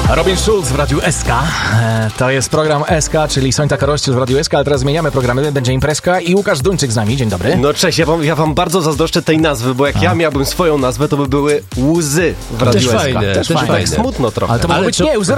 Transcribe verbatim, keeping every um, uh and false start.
Robin Schulz w Radiu S K. E, To jest program S K, czyli Sońta Karościu w Radiu S K, ale teraz zmieniamy programy. Będzie imprezka i Łukasz Duńczyk z nami. Dzień dobry. No cześć, ja wam, ja wam bardzo zazdroszczę tej nazwy, bo jak A. ja miałbym swoją nazwę, to by były łzy w Radiu Też S K. fajne, Też też fajne. fajne. Smutno trochę. Ale to mogło Ale być co- nie, łzy